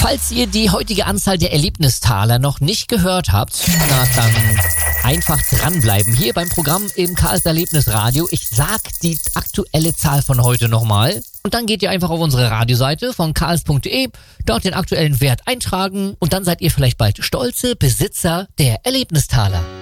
Falls ihr die heutige Anzahl der Erlebnistaler noch nicht gehört habt, na dann einfach dranbleiben hier beim Programm im KS Erlebnisradio. Ich sag die aktuelle Zahl von heute nochmal. Und dann geht ihr einfach auf unsere Radioseite von ks.de, dort den aktuellen Wert eintragen und dann seid ihr vielleicht bald stolze Besitzer der Erlebnistaler.